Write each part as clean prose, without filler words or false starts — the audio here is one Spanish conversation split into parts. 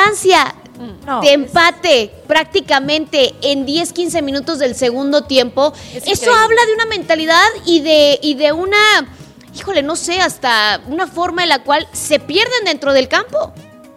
Francia de empate prácticamente en 10-15 minutos del segundo tiempo. Eso habla de una mentalidad y de una, híjole, no sé, hasta una forma en la cual se pierden dentro del campo.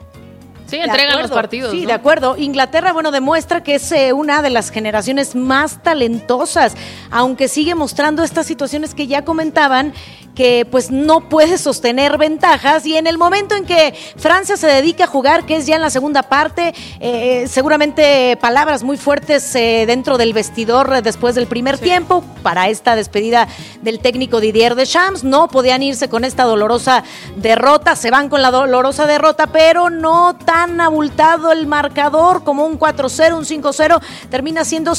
Sí, entregan los partidos. Sí, ¿no? de acuerdo. Inglaterra, demuestra que es una de las generaciones más talentosas, aunque sigue mostrando estas situaciones que ya comentaban, que pues no puede sostener ventajas, y en el momento en que Francia se dedica a jugar, que es ya en la segunda parte, seguramente palabras muy fuertes dentro del vestidor después del primer tiempo para esta despedida del técnico Didier Deschamps. No podían irse con esta dolorosa derrota, se van con la dolorosa derrota, pero no tan abultado el marcador como un 4-0, un 5-0, termina siendo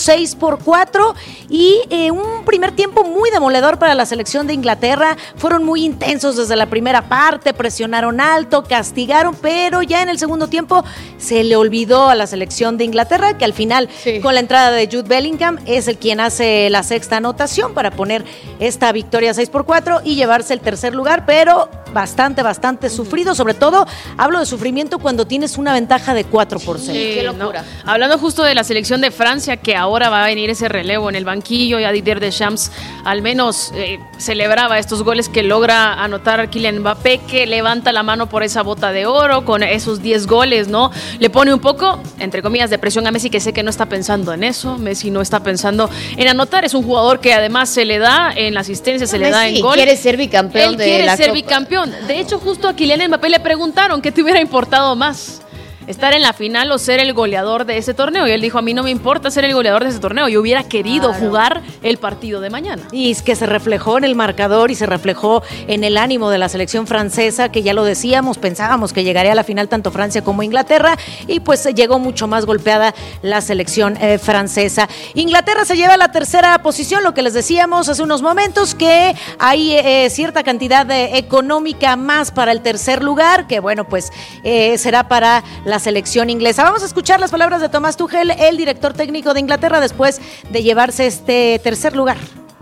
6-4, y un primer tiempo muy demoledor para la selección de Inglaterra. Fueron muy intensos desde la primera parte, presionaron alto, castigaron, pero ya en el segundo tiempo se le olvidó a la selección de Inglaterra, que al final, con la entrada de Jude Bellingham, es el quien hace la sexta anotación para poner esta victoria 6-4 y llevarse el tercer lugar, pero bastante sufrido. Sobre todo, hablo de sufrimiento cuando tienes una ventaja de 4-0. Qué locura. No. Hablando justo de la selección de Francia, que ahora va a venir ese relevo en el banquillo, ya Didier Deschamps al menos celebraba estos goles que logra anotar Kylian Mbappé, que levanta la mano por esa bota de oro con esos 10 goles, ¿no? Le pone un poco, entre comillas, de presión a Messi, que sé que no está pensando en eso. Messi no está pensando en anotar. Es un jugador que además se le da en la asistencia, se le da en gol. Quiere ser bicampeón. Él quiere ser bicampeón. De hecho, justo a Kylian Mbappé le preguntaron qué te hubiera importado más, estar en la final o ser el goleador de ese torneo, y él dijo: a mí no me importa ser el goleador de ese torneo, yo hubiera querido jugar el partido de mañana. Y es que se reflejó en el marcador y se reflejó en el ánimo de la selección francesa, que ya lo decíamos, pensábamos que llegaría a la final tanto Francia como Inglaterra, y pues llegó mucho más golpeada la selección francesa. Inglaterra se lleva la tercera posición, lo que les decíamos hace unos momentos, que hay cierta cantidad económica más para el tercer lugar, que pues será para la selección inglesa. Vamos a escuchar las palabras de Thomas Tuchel, el director técnico de Inglaterra, después de llevarse este tercer lugar.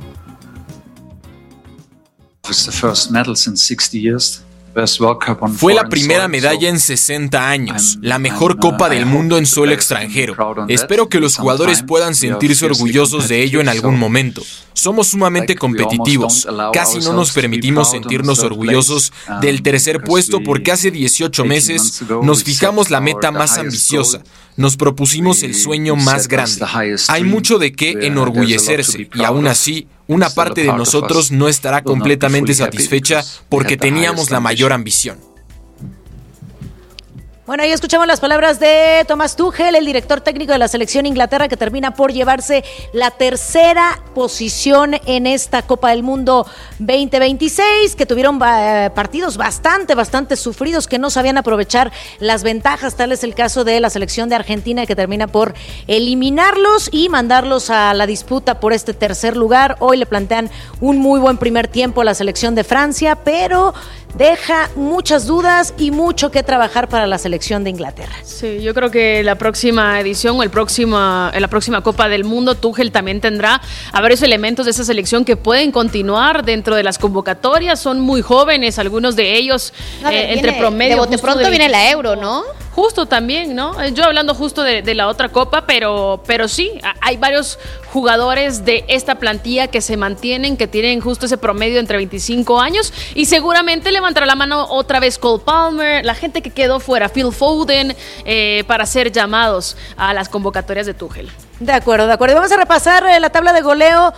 It's the first medal since 60 years. Fue la primera medalla en 60 años, la mejor Copa del Mundo en suelo extranjero. Espero que los jugadores puedan sentirse orgullosos de ello en algún momento. Somos sumamente competitivos, casi no nos permitimos sentirnos orgullosos del tercer puesto porque hace 18 meses nos fijamos la meta más ambiciosa, nos propusimos el sueño más grande. Hay mucho de qué enorgullecerse y aún así, una parte de nosotros no estará completamente satisfecha porque teníamos la mayor ambición. Bueno, ahí escuchamos las palabras de Thomas Tuchel, el director técnico de la selección Inglaterra, que termina por llevarse la tercera posición en esta Copa del Mundo 2026, que tuvieron partidos bastante sufridos, que no sabían aprovechar las ventajas. Tal es el caso de la selección de Argentina, que termina por eliminarlos y mandarlos a la disputa por este tercer lugar. Hoy le plantean un muy buen primer tiempo a la selección de Francia, pero deja muchas dudas y mucho que trabajar para la selección de Inglaterra. Sí, yo creo que la próxima edición o en la próxima Copa del Mundo, Tuchel también tendrá a varios elementos de esa selección que pueden continuar dentro de las convocatorias. Son muy jóvenes, algunos de ellos entre promedio. De bote pronto viene la Euro, ¿no? Justo también, ¿no? Yo hablando justo de la otra Copa, pero sí, hay varios jugadores de esta plantilla que se mantienen, que tienen justo ese promedio entre 25 años, y seguramente levantará la mano otra vez Cole Palmer, la gente que quedó fuera, Phil Foden, para ser llamados a las convocatorias de Tuchel. De acuerdo. Vamos a repasar la tabla de goleo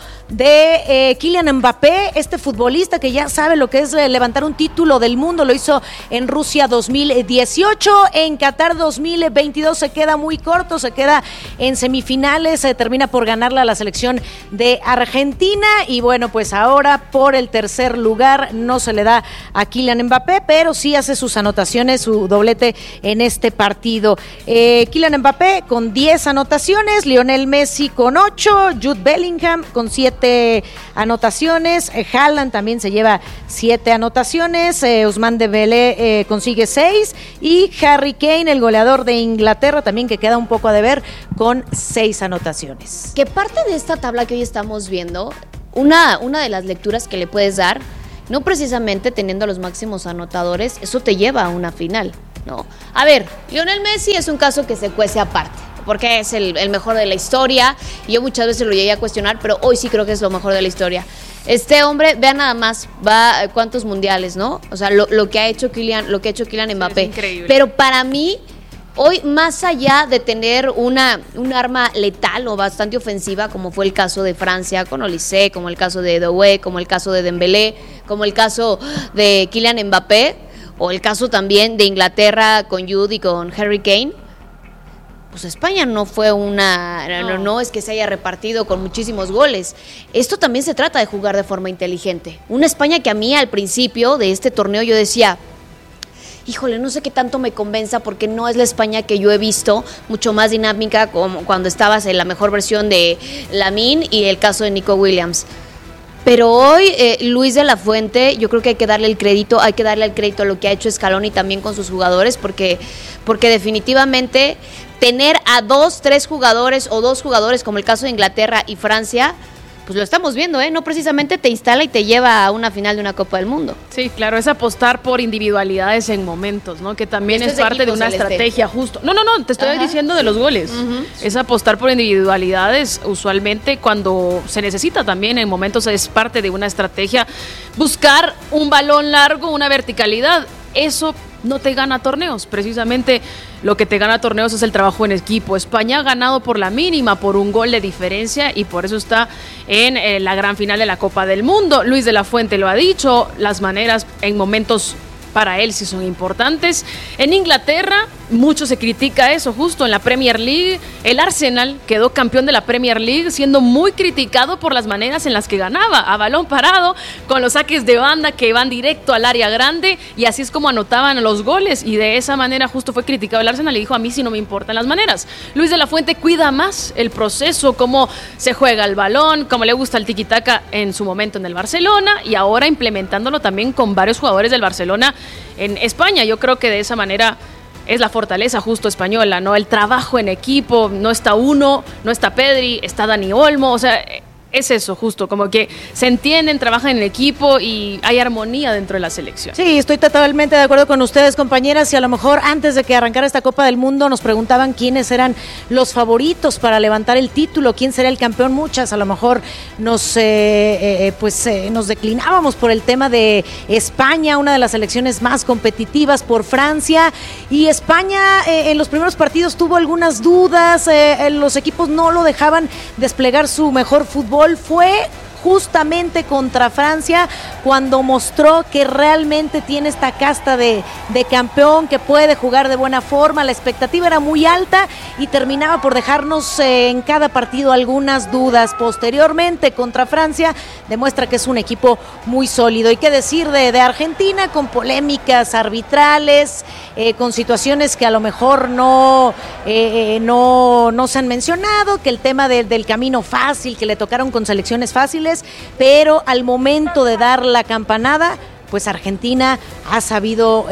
de Kylian Mbappé, este futbolista que ya sabe lo que es levantar un título del mundo. Lo hizo en Rusia 2018, en Qatar 2022 se queda muy corto, se queda en semifinales, termina por ganarla a la selección de Argentina, y pues ahora por el tercer lugar no se le da a Kylian Mbappé, pero sí hace sus anotaciones, su doblete en este partido. Kylian Mbappé con 10 anotaciones, Lionel Messi con 8, Jude Bellingham con 7 anotaciones, Haaland también se lleva 7 anotaciones, Ousmane Dembélé consigue 6, y Harry Kane, el goleador de Inglaterra, también, que queda un poco a deber, con 6 anotaciones. Que parte de esta tabla que hoy estamos viendo, una de las lecturas que le puedes dar, no precisamente teniendo a los máximos anotadores, eso te lleva a una final. ¿no? A ver, Lionel Messi es un caso que se cuece aparte, porque es el mejor de la historia, y yo muchas veces lo llegué a cuestionar, pero hoy sí creo que es lo mejor de la historia. Este hombre, vean nada más, va cuántos mundiales, ¿no? O sea, lo que ha hecho Kylian Mbappé. Es increíble. Pero para mí, hoy, más allá de tener un arma letal o bastante ofensiva, como fue el caso de Francia con Olise, como el caso de Doué, como el caso de Dembélé, como el caso de Kylian Mbappé, o el caso también de Inglaterra con Jude y con Harry Kane, pues España no fue no es que se haya repartido con muchísimos goles. Esto también se trata de jugar de forma inteligente. Una España que a mí al principio de este torneo yo decía, híjole, no sé qué tanto me convenza, porque no es la España que yo he visto, mucho más dinámica, como cuando estabas en la mejor versión de Lamine y el caso de Nico Williams. Pero hoy Luis de la Fuente, yo creo que hay que darle el crédito a lo que ha hecho Scaloni también con sus jugadores, porque definitivamente tener a 2, 3 jugadores o 2 jugadores, como el caso de Inglaterra y Francia, pues lo estamos viendo, no precisamente te instala y te lleva a una final de una Copa del Mundo. Sí, claro, es apostar por individualidades en momentos, ¿no? Que también es parte de una estrategia justo. No, te estoy diciendo de los goles. Uh-huh. Es apostar por individualidades, usualmente cuando se necesita también en momentos, es parte de una estrategia. Buscar un balón largo, una verticalidad, eso no te gana torneos. Precisamente lo que te gana torneos es el trabajo en equipo. España ha ganado por la mínima, por un gol de diferencia, y por eso está en la gran final de la Copa del Mundo. Luis de la Fuente lo ha dicho, las maneras en momentos para él sí son importantes. En Inglaterra, mucho se critica eso, justo en la Premier League. El Arsenal quedó campeón de la Premier League, siendo muy criticado por las maneras en las que ganaba, a balón parado, con los saques de banda que van directo al área grande, y así es como anotaban los goles, y de esa manera justo fue criticado el Arsenal y dijo, a mí sí no me importan las maneras. Luis de la Fuente cuida más el proceso, cómo se juega el balón, cómo le gusta el tiki-taka en su momento en el Barcelona, y ahora implementándolo también con varios jugadores del Barcelona en España. Yo creo que de esa manera es la fortaleza justo española, ¿no? El trabajo en equipo, no está uno, no está Pedri, está Dani Olmo, o sea, es eso justo, como que se entienden, trabajan en equipo y hay armonía dentro de la selección. Sí, estoy totalmente de acuerdo con ustedes, compañeras, y a lo mejor antes de que arrancara esta Copa del Mundo nos preguntaban quiénes eran los favoritos para levantar el título, quién sería el campeón. Muchas a lo mejor nos declinábamos por el tema de España, una de las selecciones más competitivas, por Francia, y España en los primeros partidos tuvo algunas dudas, los equipos no lo dejaban desplegar su mejor fútbol. Fue justamente contra Francia cuando mostró que realmente tiene esta casta de campeón, que puede jugar de buena forma. La expectativa era muy alta y terminaba por dejarnos en cada partido algunas dudas. Posteriormente contra Francia demuestra que es un equipo muy sólido. Y qué decir de Argentina, con polémicas arbitrales, con situaciones que a lo mejor no se han mencionado, que el tema del camino fácil, que le tocaron con selecciones fáciles, pero al momento de dar la campanada, pues Argentina ha sabido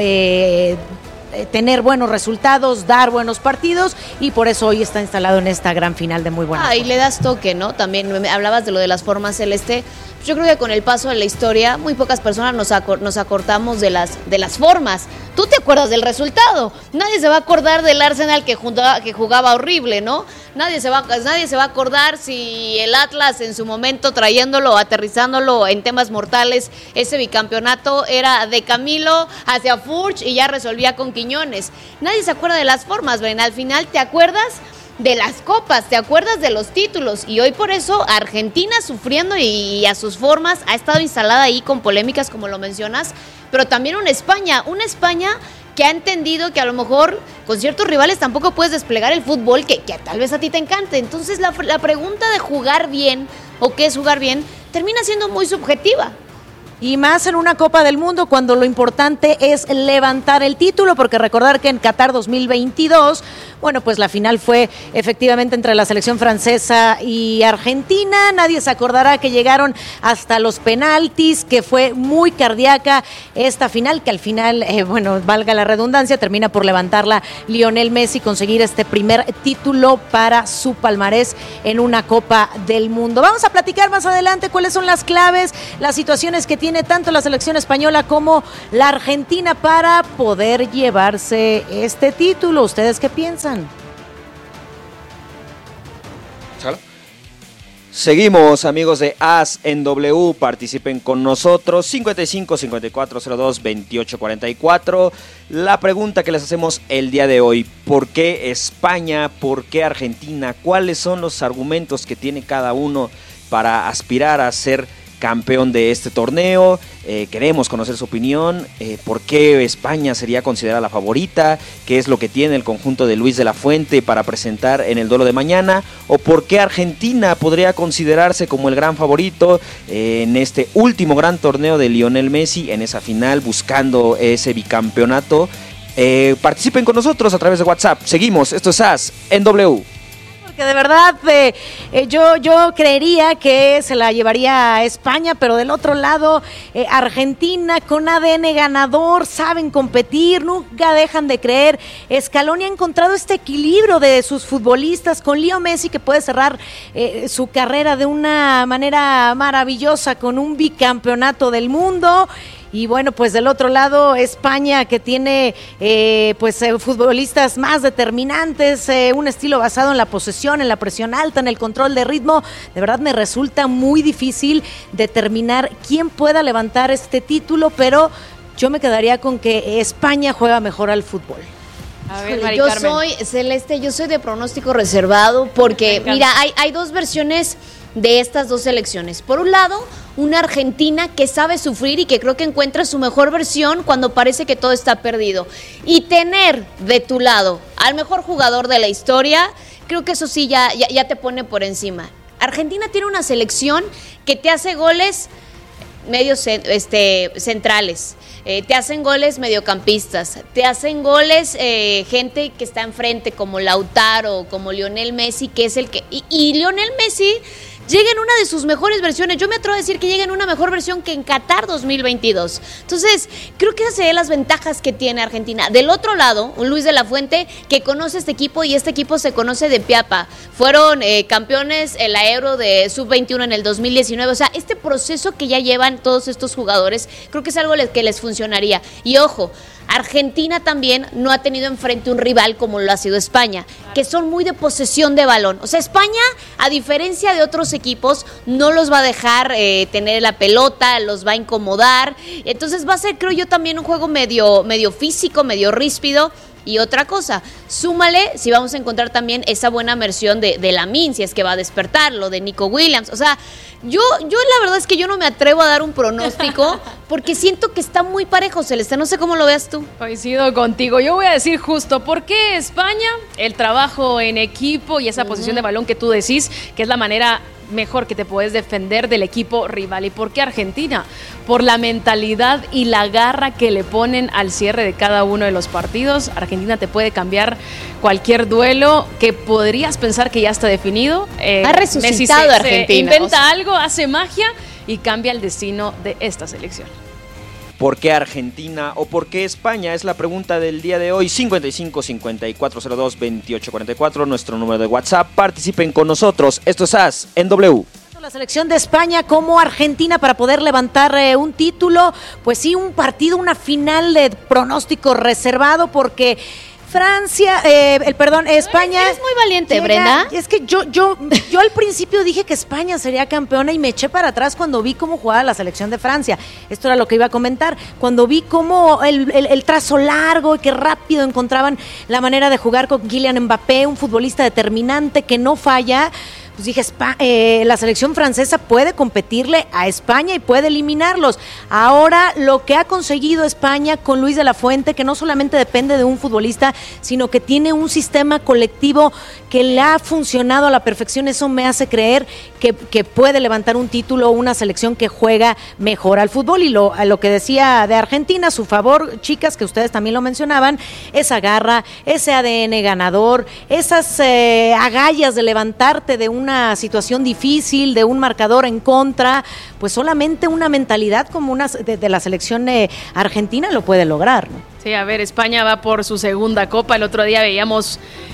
tener buenos resultados, dar buenos partidos, y por eso hoy está instalado en esta gran final de muy buena forma. Y le das toque, ¿no? También hablabas de lo de las formas, Celeste. Yo creo que con el paso de la historia, muy pocas personas nos acortamos de las formas. Tú te acuerdas del resultado. Nadie se va a acordar del Arsenal que jugaba horrible, ¿no? Nadie se va a acordar si el Atlas en su momento trayéndolo, aterrizándolo en temas mortales, ese bicampeonato era de Camilo hacia Furch y ya resolvía con Quiñones. Nadie se acuerda de las formas, Bren. Al final te acuerdas de las copas, te acuerdas de los títulos, y hoy por eso Argentina sufriendo y a sus formas ha estado instalada ahí con polémicas como lo mencionas, pero también una España que ha entendido que a lo mejor con ciertos rivales tampoco puedes desplegar el fútbol que tal vez a ti te encante. Entonces la pregunta de jugar bien o qué es jugar bien termina siendo muy subjetiva. Y más en una Copa del Mundo, cuando lo importante es levantar el título, porque recordar que en Qatar 2022, bueno, pues la final fue efectivamente entre la selección francesa y Argentina. Nadie se acordará que llegaron hasta los penaltis, que fue muy cardíaca esta final, que al final, valga la redundancia, termina por levantarla Lionel Messi, conseguir este primer título para su palmarés en una Copa del Mundo. Vamos a platicar más adelante cuáles son las claves, las situaciones que tiene tiene tanto la selección española como la argentina para poder llevarse este título? ¿Ustedes qué piensan? Seguimos, amigos de As en W, participen con nosotros, 55-5402-2844. La pregunta que les hacemos el día de hoy: ¿por qué España? ¿Por qué Argentina? ¿Cuáles son los argumentos que tiene cada uno para aspirar a ser campeón de este torneo? Queremos conocer su opinión. ¿Por qué España sería considerada la favorita? ¿Qué es lo que tiene el conjunto de Luis de la Fuente para presentar en el duelo de mañana? ¿O por qué Argentina podría considerarse como el gran favorito en este último gran torneo de Lionel Messi, en esa final buscando ese bicampeonato? Participen con nosotros a través de WhatsApp. Seguimos, esto es As en W. Que de verdad yo creería que se la llevaría a España, pero del otro lado Argentina con ADN ganador, saben competir, nunca dejan de creer. Scaloni ha encontrado este equilibrio de sus futbolistas con Leo Messi, que puede cerrar su carrera de una manera maravillosa con un bicampeonato del mundo. Y bueno, pues del otro lado, España, que tiene futbolistas más determinantes, un estilo basado en la posesión, en la presión alta, en el control de ritmo. De verdad me resulta muy difícil determinar quién pueda levantar este título, pero yo me quedaría con que España juega mejor al fútbol. A ver, yo soy, Celeste, yo soy de pronóstico reservado porque, mira, hay dos versiones de estas dos selecciones. Por un lado, una Argentina que sabe sufrir y que creo que encuentra su mejor versión cuando parece que todo está perdido. Y tener de tu lado al mejor jugador de la historia, creo que eso sí ya te pone por encima. Argentina tiene una selección que te hace goles medios centrales, te hacen goles mediocampistas, te hacen goles gente que está enfrente como Lautaro, como Lionel Messi, que es el que... Y Lionel Messi llega en una de sus mejores versiones. Yo me atrevo a decir que llega en una mejor versión que en Qatar 2022. Entonces, creo que esas serían las ventajas que tiene Argentina. Del otro lado, un Luis de la Fuente que conoce este equipo y este equipo se conoce de piapa. Fueron campeones en la Euro de Sub-21 en el 2019. O sea, este proceso que ya llevan todos estos jugadores, creo que es algo que les funcionaría. Y ojo, Argentina también no ha tenido enfrente un rival como lo ha sido España, que son muy de posesión de balón. O sea, España, a diferencia de otros equipos, no los va a dejar tener la pelota, los va a incomodar. Entonces va a ser, creo yo, también un juego medio físico, medio ríspido. Y otra cosa, súmale si vamos a encontrar también esa buena versión de Lamine, si es que va a despertar, lo de Nico Williams. O sea, yo la verdad es que yo no me atrevo a dar un pronóstico porque siento que está muy parejo, Celeste. No sé cómo lo veas tú. Coincido contigo. Yo voy a decir justo, ¿por qué España? El trabajo en equipo y esa posición de balón que tú decís, que es la manera mejor que te puedes defender del equipo rival. ¿Y por qué Argentina? Por la mentalidad y la garra que le ponen al cierre de cada uno de los partidos. Argentina te puede cambiar cualquier duelo que podrías pensar que ya está definido. Ha resucitado Messi Argentina. Inventa algo, hace magia y cambia el destino de esta selección. ¿Por qué Argentina o por qué España? Es la pregunta del día de hoy. 55-5402-2844, nuestro número de WhatsApp. Participen con nosotros. Esto es As en W. La selección de España como Argentina para poder levantar un título. Pues sí, un partido, una final de pronóstico reservado porque... España. Eres muy valiente, Brenda. Es que yo al principio dije que España sería campeona y me eché para atrás cuando vi cómo jugaba la selección de Francia. Esto era lo que iba a comentar. Cuando vi cómo el trazo largo y que rápido encontraban la manera de jugar con Kylian Mbappé, un futbolista determinante que no falla. Pues dije, la selección francesa puede competirle a España y puede eliminarlos. Ahora, lo que ha conseguido España con Luis de la Fuente, que no solamente depende de un futbolista, sino que tiene un sistema colectivo que le ha funcionado a la perfección, eso me hace creer que puede levantar un título, una selección que juega mejor al fútbol. Y lo que decía de Argentina, a su favor, chicas, que ustedes también lo mencionaban, esa garra, ese ADN ganador, esas agallas de levantarte de una situación difícil, de un marcador en contra, pues solamente una mentalidad como una de la selección argentina lo puede lograr, ¿no? Sí, a ver, España va por su segunda copa. El otro día veíamos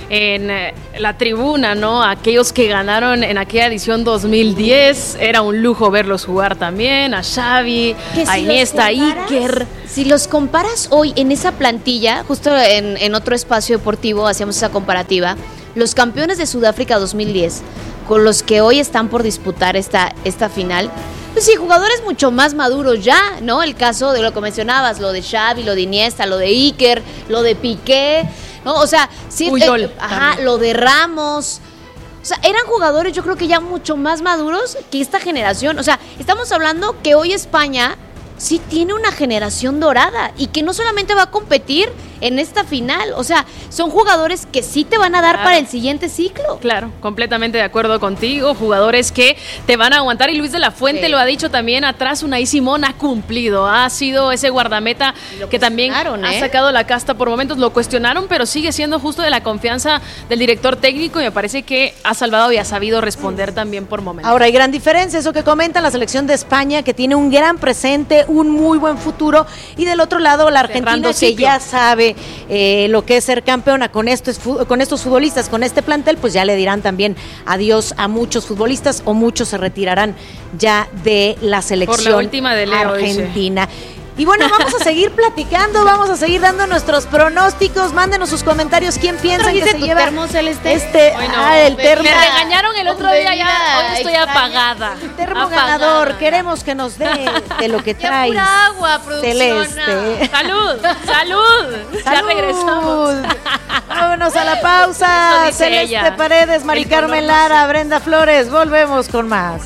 en la tribuna, ¿no? Aquellos que ganaron en aquella edición 2010, era un lujo verlos jugar también, a Xavi, a Iniesta, a Iker. Si los comparas hoy en esa plantilla, justo en otro espacio deportivo hacíamos esa comparativa, los campeones de Sudáfrica 2010 con los que hoy están por disputar esta final, pues sí, jugadores mucho más maduros ya, ¿no? El caso de lo que mencionabas, lo de Xavi, lo de Iniesta, lo de Iker, lo de Piqué, ¿no? O sea, sí, lo de Ramos. O sea, eran jugadores yo creo que ya mucho más maduros que esta generación. O sea, estamos hablando que hoy España sí tiene una generación dorada y que no solamente va a competir en esta final, o sea, son jugadores que sí te van a dar para el siguiente ciclo. Claro, completamente de acuerdo contigo, jugadores que te van a aguantar, y Luis de la Fuente lo ha dicho también atrás. Unai Simón ha cumplido, ha sido ese guardameta que también ha sacado la casta por momentos, lo cuestionaron, pero sigue siendo justo de la confianza del director técnico y me parece que ha salvado y ha sabido responder también por momentos. Ahora hay gran diferencia, eso que comenta la selección de España, que tiene un gran presente, un muy buen futuro, y del otro lado la Argentina, que ya sabe lo que es ser campeona con estos futbolistas, con este plantel, pues ya le dirán también adiós a muchos futbolistas o muchos se retirarán ya de la selección por la última de Leo, argentina. Dice. Y bueno, vamos a seguir platicando, vamos a seguir dando nuestros pronósticos. Mándenos sus comentarios. ¿Quién piensa que se lleva termo celeste? El termo. Me regañaron el otro día, ya hoy estoy apagada. El termo ganador. Queremos que nos dé de lo que traes. Pura agua, celeste. Salud. Ya regresamos. Vámonos a la pausa. Celeste ella. Paredes, Mari Carmen Lara, Brenda Flores. Volvemos con más.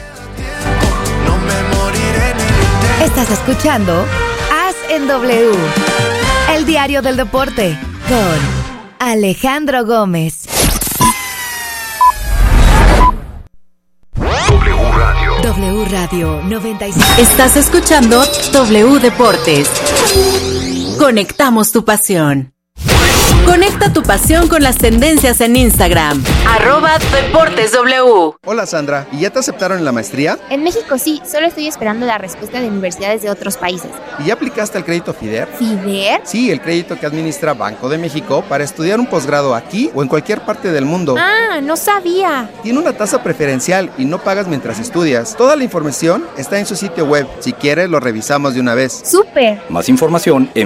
Estás escuchando As en W, el diario del deporte, con Alejandro Gómez. W Radio 95. Estás escuchando W Deportes. Conectamos tu pasión. Conecta tu pasión con las tendencias en Instagram. @DeportesW. Hola Sandra, ¿y ya te aceptaron en la maestría? En México sí, solo estoy esperando la respuesta de universidades de otros países. ¿Y ya aplicaste al crédito FIDER? ¿FIDER? Sí, el crédito que administra Banco de México para estudiar un posgrado aquí o en cualquier parte del mundo. Ah, no sabía. Tiene una tasa preferencial y no pagas mientras estudias. Toda la información está en su sitio web. Si quieres, lo revisamos de una vez. ¡Súper! Más información en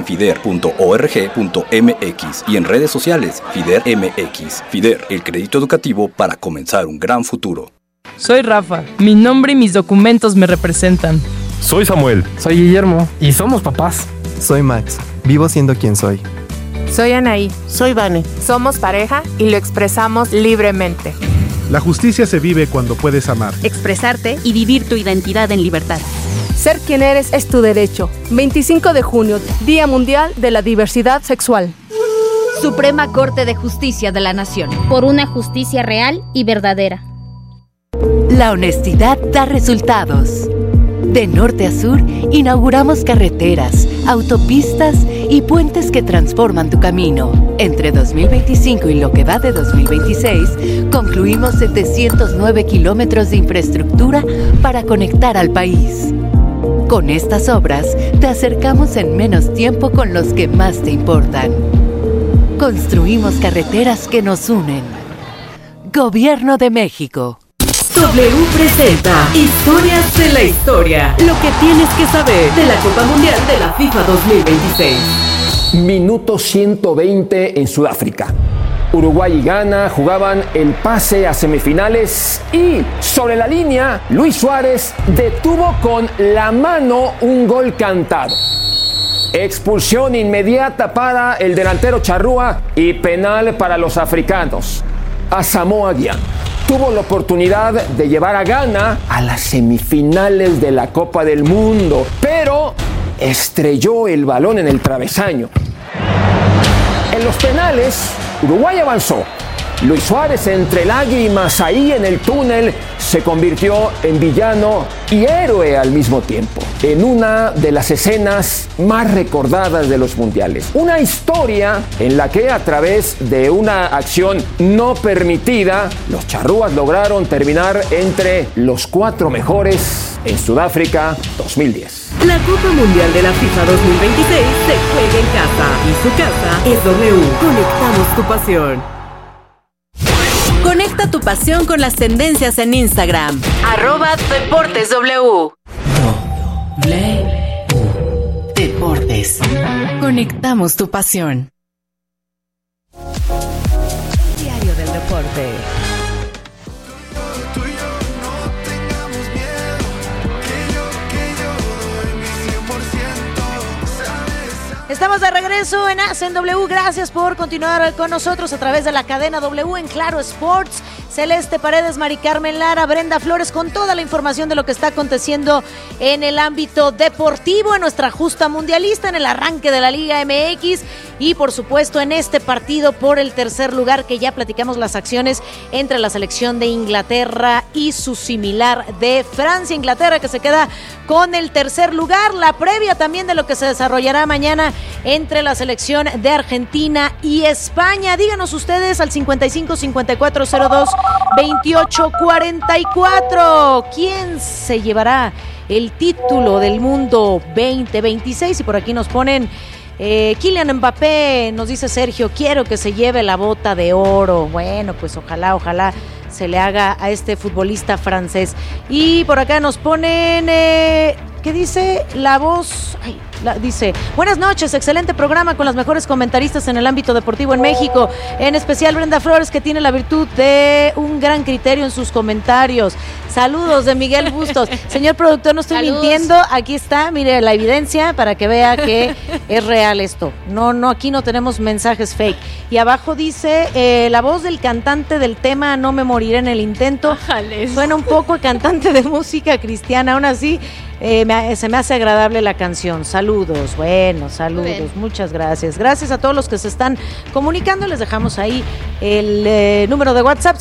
fider.org.mx y en redes sociales FIDER MX. FIDER, el crédito educativo para comenzar un gran futuro. Soy Rafa. Mi nombre y mis documentos me representan. Soy Samuel. Soy Guillermo. Y somos papás. Soy Max. Vivo siendo quien soy. Soy Anaí. Soy Vane. Somos pareja y lo expresamos libremente. La justicia se vive cuando puedes amar, expresarte y vivir tu identidad en libertad. Ser quien eres es tu derecho. 25 de junio, Día Mundial de la Diversidad Sexual. Suprema Corte de Justicia de la Nación. Por una justicia real y verdadera. La honestidad da resultados. De norte a sur, inauguramos carreteras, autopistas y puentes que transforman tu camino. Entre 2025 y lo que va de 2026, concluimos 709 kilómetros de infraestructura para conectar al país. Con estas obras, te acercamos en menos tiempo con los que más te importan. Construimos carreteras que nos unen. Gobierno de México. W presenta Historias de la Historia. Lo que tienes que saber de la Copa Mundial de la FIFA 2026. Minuto 120 en Sudáfrica. Uruguay y Ghana jugaban el pase a semifinales y sobre la línea Luis Suárez detuvo con la mano un gol cantado. Expulsión inmediata para el delantero charrúa y penal para los africanos. Asamoah Gyan tuvo la oportunidad de llevar a Ghana a las semifinales de la Copa del Mundo, pero estrelló el balón en el travesaño. En los penales, Uruguay avanzó. Luis Suárez, entre lágrimas ahí en el túnel, se convirtió en villano y héroe al mismo tiempo, en una de las escenas más recordadas de los mundiales. Una historia en la que a través de una acción no permitida, los charrúas lograron terminar entre los 4 mejores en Sudáfrica 2010. La Copa Mundial de la FIFA 2026 se juega en casa y su casa es W. Conectamos tu pasión. Conecta tu pasión con las tendencias en Instagram. @DeportesW. Deportes. Conectamos tu pasión. Diario del deporte. Estamos de regreso en Hacen W. Gracias por continuar con nosotros a través de la cadena W en Claro Sports. Celeste Paredes, Mari Carmen Lara, Brenda Flores con toda la información de lo que está aconteciendo en el ámbito deportivo, en nuestra justa mundialista, en el arranque de la Liga MX y por supuesto en este partido por el tercer lugar, que ya platicamos las acciones entre la selección de Inglaterra y su similar de Francia. Inglaterra que se queda con el tercer lugar, la previa también de lo que se desarrollará mañana entre la selección de Argentina y España. Díganos ustedes al 55-5402-2844 quién se llevará el título del mundo 2026. Y por aquí nos ponen Kylian Mbappé, nos dice Sergio, quiero que se lleve la bota de oro. Bueno, pues ojalá se le haga a este futbolista francés. Y por acá nos ponen, ¿qué dice? La voz, dice, buenas noches, excelente programa con las mejores comentaristas en el ámbito deportivo en México, en especial Brenda Flores, que tiene la virtud de un gran criterio en sus comentarios. Saludos de Miguel Bustos. Señor productor, no estoy mintiendo, aquí está, mire la evidencia para que vea que es real esto. No, aquí no tenemos mensajes fake. Y abajo dice, la voz del cantante del tema No me moriré en el intento. Ajales. Suena un poco a cantante de música cristiana, aún así se me hace agradable la canción. Saludos, saludos, muchas gracias. Gracias a todos los que se están comunicando. Les dejamos ahí el número de WhatsApp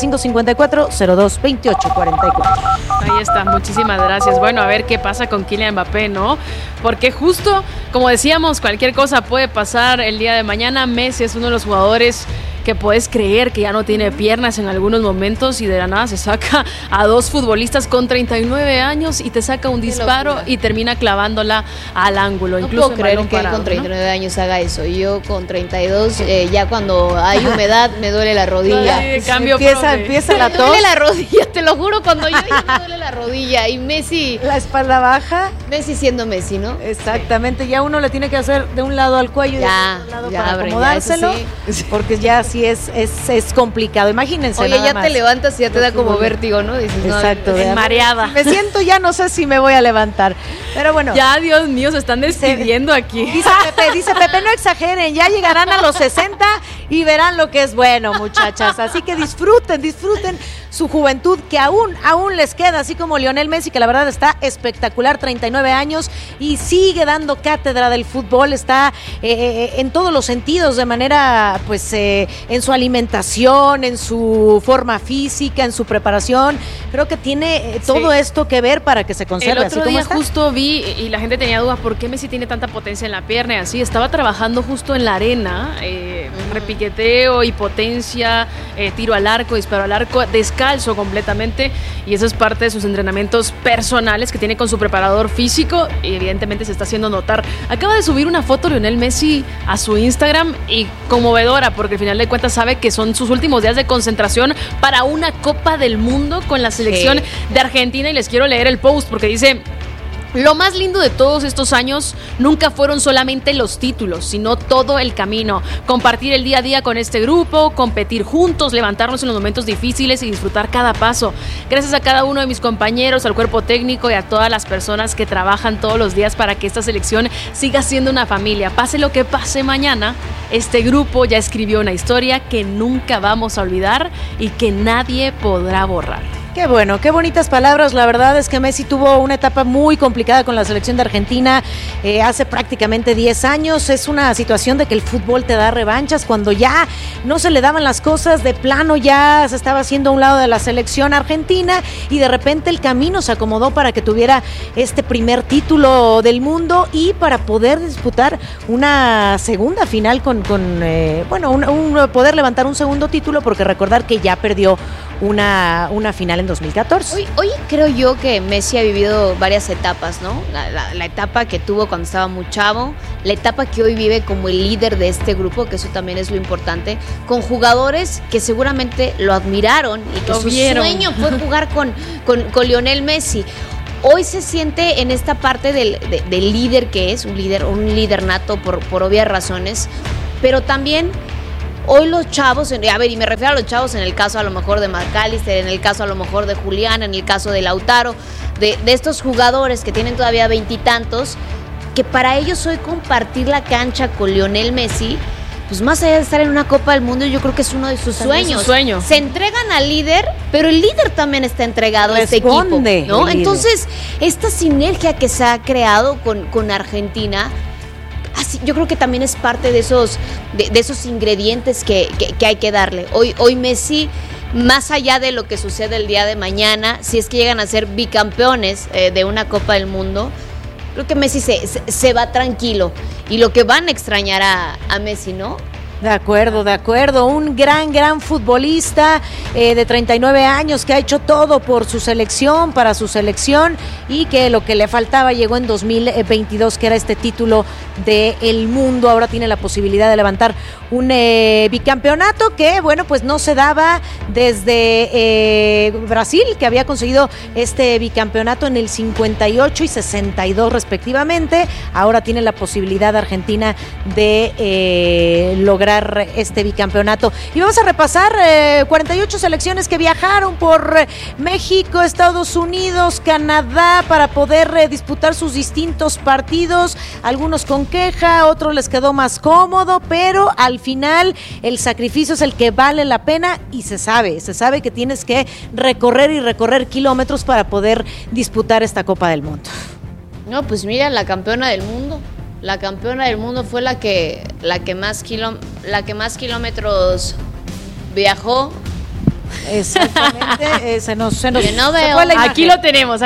55-54-02-28-44. Ahí está, muchísimas gracias. Bueno, a ver qué pasa con Kylian Mbappé, ¿no? Porque justo, como decíamos, cualquier cosa puede pasar el día de mañana. Messi es uno de los jugadores que puedes creer que ya no tiene piernas en algunos momentos y de la nada se saca a dos futbolistas con 39 años y te saca un disparo y termina clavándola al ángulo. No incluso puedo creer que él con 39 años haga eso. Yo con 32, ya cuando hay humedad me duele la rodilla. Empieza la tos. Me duele la rodilla, te lo juro, cuando yo ya me duele la rodilla. Y Messi... La espalda baja. Messi siendo Messi, ¿no? Exactamente, ya uno le tiene que hacer de un lado al cuello y de otro lado para acomodárselo, porque ya sí es complicado, imagínense. Oye, ya te levantas y ya te da como vértigo, ¿no? Dices, exacto, no, mareada. Me siento ya, no sé si me voy a levantar, pero bueno. Ya, Dios mío, se están despidiendo aquí. Dice Pepe, no exageren, ya llegarán a los 60 y verán lo que es bueno, muchachas. Así que disfruten su juventud, que aún les queda, así como Lionel Messi, que la verdad está espectacular, 39 años, y sigue dando cátedra del fútbol, está en todos los sentidos, de manera, pues, en su alimentación, en su forma física, en su preparación. Creo que tiene todo esto que ver para que se conserve. El otro día justo vi, y la gente tenía dudas, ¿por qué Messi tiene tanta potencia en la pierna? Y así, estaba trabajando justo en la arena, repiqueteo y potencia, tiro al arco, disparo al arco, descalzo completamente, y eso es parte de sus entrenamientos personales que tiene con su preparador físico, y evidentemente se está haciendo notar. Acaba de subir una foto Lionel Messi a su Instagram, y conmovedora, porque al final de cuentas sabe que son sus últimos días de concentración para una Copa del Mundo con la selección de Argentina, y les quiero leer el post porque dice: lo más lindo de todos estos años nunca fueron solamente los títulos, sino todo el camino. Compartir el día a día con este grupo, competir juntos, levantarnos en los momentos difíciles y disfrutar cada paso. Gracias a cada uno de mis compañeros, al cuerpo técnico y a todas las personas que trabajan todos los días para que esta selección siga siendo una familia. Pase lo que pase mañana, este grupo ya escribió una historia que nunca vamos a olvidar y que nadie podrá borrar. Qué bueno, qué bonitas palabras. La verdad es que Messi tuvo una etapa muy complicada con la selección de Argentina hace prácticamente 10 años. Es una situación de que el fútbol te da revanchas. Cuando ya no se le daban las cosas, de plano ya se estaba haciendo a un lado de la selección argentina, y de repente el camino se acomodó para que tuviera este primer título del mundo y para poder disputar una segunda final poder levantar un segundo título, porque recordar que ya perdió una final en 2014. Hoy creo yo que Messi ha vivido varias etapas, ¿no? La etapa que tuvo cuando estaba muy chavo, la etapa que hoy vive como el líder de este grupo, que eso también es lo importante, con jugadores que seguramente lo admiraron y que su sueño fue jugar con Lionel Messi. Hoy se siente en esta parte del líder que es, un líder nato por obvias razones, pero también hoy los chavos, y me refiero a los chavos en el caso a lo mejor de McAllister, en el caso a lo mejor de Julián, en el caso de Lautaro, de estos jugadores que tienen todavía 20 y tantos, que para ellos hoy compartir la cancha con Lionel Messi, pues más allá de estar en una Copa del Mundo, yo creo que es uno de sus sueños. Se entregan al líder, pero el líder también está entregado a este equipo, ¿no? Entonces, esta sinergia que se ha creado con Argentina, así, yo creo que también es parte de esos ingredientes que hay que darle. Hoy Messi, más allá de lo que sucede el día de mañana, si es que llegan a ser bicampeones de una Copa del Mundo, creo que Messi se va tranquilo. Y lo que van a extrañar a Messi, ¿no? De acuerdo. Un gran futbolista de 39 años que ha hecho todo por su selección, para su selección, y que lo que le faltaba llegó en 2022, que era este título del mundo. Ahora tiene la posibilidad de levantar un bicampeonato que, bueno, pues no se daba desde Brasil, que había conseguido este bicampeonato en el 58 y 62 respectivamente. Ahora tiene la posibilidad Argentina de lograr este bicampeonato. Y vamos a repasar 48 selecciones que viajaron por México, Estados Unidos, Canadá, para poder disputar sus distintos partidos, algunos con queja, otros les quedó más cómodo, pero al final el sacrificio es el que vale la pena, y se sabe que tienes que recorrer kilómetros para poder disputar esta Copa del Mundo. No, pues mira, la campeona del mundo fue la que más kilómetros viajó. Exactamente, se nos no veo. Aquí lo tenemos.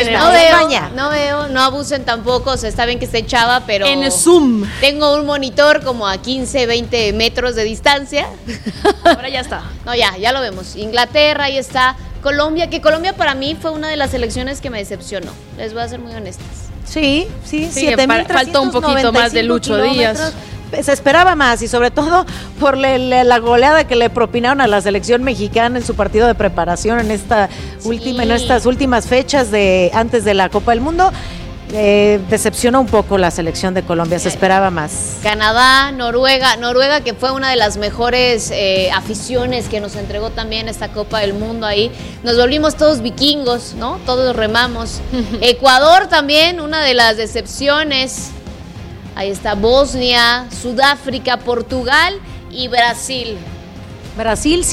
No abusen tampoco, o sea, está bien que esté chava, pero en Zoom tengo un monitor como a 15, 20 metros de distancia. Ahora ya está. No, ya lo vemos. Inglaterra, ahí está. Colombia, que Colombia para mí fue una de las selecciones que me decepcionó. Les voy a ser muy honestas. Sí, 7,395 faltó un poquito más de Lucho Díaz. Se esperaba más, y sobre todo por la goleada que le propinaron a la selección mexicana en su partido de preparación en estas últimas fechas antes de la Copa del Mundo. Decepcionó un poco la selección de Colombia, se esperaba más. Canadá, Noruega, que fue una de las mejores aficiones que nos entregó también esta Copa del Mundo ahí. Nos volvimos todos vikingos, ¿no? Todos remamos. Ecuador también, una de las decepciones. Ahí está Bosnia, Sudáfrica, Portugal y Brasil. Brasil,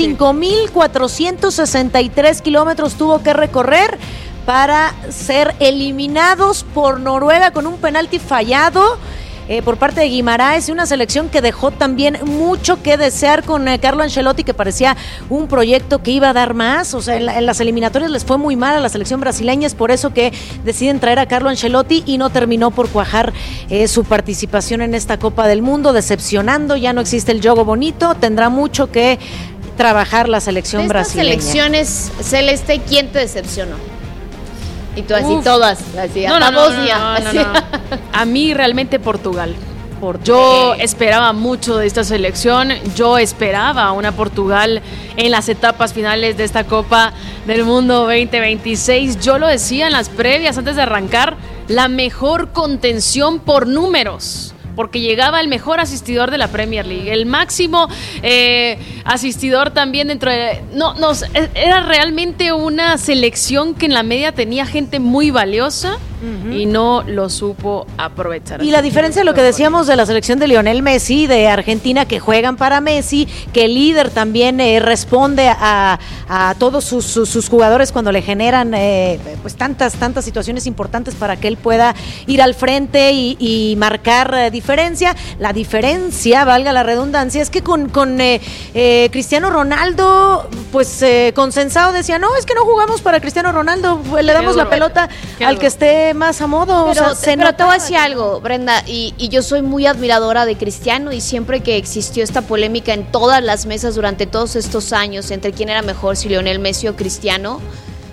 5,463 kilómetros tuvo que recorrer para ser eliminados por Noruega con un penalti fallado por parte de Guimaraes, y una selección que dejó también mucho que desear con Carlo Ancelotti, que parecía un proyecto que iba a dar más. O sea, en las eliminatorias les fue muy mal a la selección brasileña, es por eso que deciden traer a Carlo Ancelotti, y no terminó por cuajar su participación en esta Copa del Mundo, decepcionando. Ya no existe el juego bonito, tendrá mucho que trabajar la selección brasileña. Estas selecciones, Celeste, ¿quién te decepcionó? Y tú así, todas, así, Bosnia. No. A mí realmente Portugal. Yo esperaba mucho de esta selección, yo esperaba una Portugal en las etapas finales de esta Copa del Mundo 2026. Yo lo decía en las previas, antes de arrancar, la mejor contención por números, porque llegaba el mejor asistidor de la Premier League, el máximo asistidor también dentro de... Era realmente una selección que en la media tenía gente muy valiosa, y no lo supo aprovechar. Y la diferencia de lo que decíamos de la selección de Lionel Messi, de Argentina, que juegan para Messi, que el líder también responde a todos sus jugadores cuando le generan pues tantas situaciones importantes para que él pueda ir al frente y marcar diferencia. La diferencia, valga la redundancia, es que con Cristiano Ronaldo pues consensado decía, no, es que no jugamos para Cristiano Ronaldo, le damos la pelota al que esté más a modo. Pero te voy a decir algo, Brenda, y yo soy muy admiradora de Cristiano, y siempre que existió esta polémica en todas las mesas durante todos estos años entre quién era mejor, si Lionel Messi o Cristiano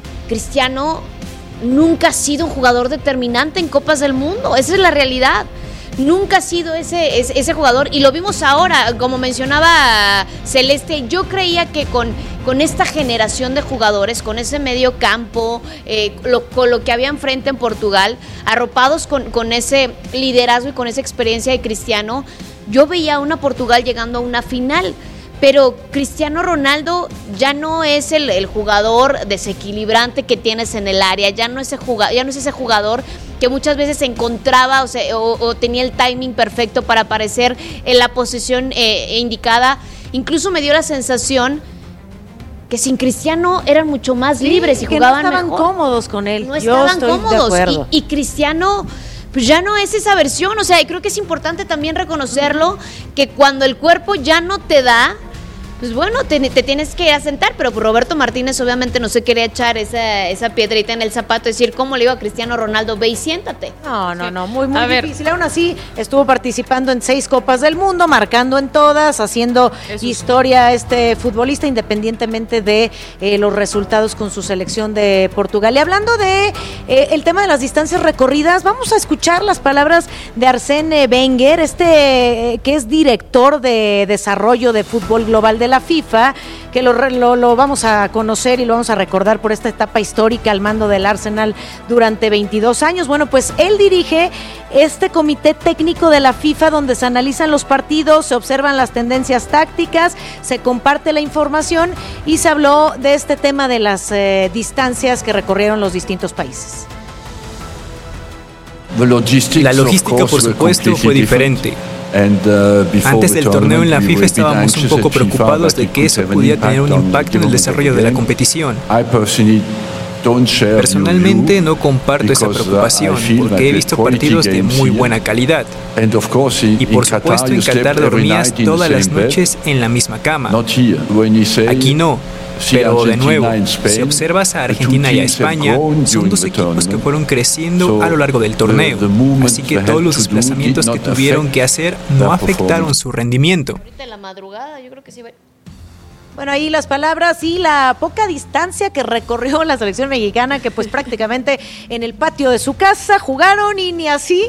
nunca ha sido un jugador determinante en Copas del Mundo, esa es la realidad. Nunca ha sido ese jugador, y lo vimos ahora, como mencionaba Celeste. Yo creía que con esta generación de jugadores, con ese medio campo, con lo que había enfrente en Portugal, arropados con ese liderazgo y con esa experiencia de Cristiano, yo veía a una Portugal llegando a una final. Pero Cristiano Ronaldo ya no es el jugador desequilibrante que tienes en el área, ya no es ese jugador que muchas veces se encontraba o tenía el timing perfecto para aparecer en la posición indicada. Incluso me dio la sensación que sin Cristiano eran mucho más libres y jugaban mejor. No estaban cómodos con él. No estaban cómodos. Y Cristiano pues ya no es esa versión. O sea, creo que es importante también reconocerlo, que cuando el cuerpo ya no te da, pues bueno, te tienes que asentar, pero Roberto Martínez obviamente no se quería echar esa piedrita en el zapato, decir, ¿cómo le digo a Cristiano Ronaldo? Ve y siéntate. No, muy difícil. Aún así, estuvo participando en 6 Copas del Mundo, marcando en todas, haciendo historia futbolista, independientemente de los resultados con su selección de Portugal. Y hablando de el tema de las distancias recorridas, vamos a escuchar las palabras de Arsène Wenger, que es director de desarrollo de fútbol global de la FIFA, que lo vamos a conocer y lo vamos a recordar por esta etapa histórica al mando del Arsenal durante 22 años. Bueno, pues él dirige este comité técnico de la FIFA donde se analizan los partidos, se observan las tendencias tácticas, se comparte la información y se habló de este tema de las distancias que recorrieron los distintos países. La logística, por supuesto, fue diferente. Antes del torneo en la FIFA estábamos un poco preocupados de que eso pudiera tener un impacto en el desarrollo de la competición. Personalmente no comparto esa preocupación porque he visto partidos de muy buena calidad. Y por supuesto en Qatar dormías todas las noches en la misma cama. Aquí no. Pero de nuevo, si observas a Argentina y a España, son 2 equipos que fueron creciendo a lo largo del torneo, así que todos los desplazamientos que tuvieron que hacer no afectaron su rendimiento. Ahorita en la madrugada, yo creo que sí. Bueno, ahí las palabras y la poca distancia que recorrió la selección mexicana, que pues prácticamente en el patio de su casa jugaron y ni así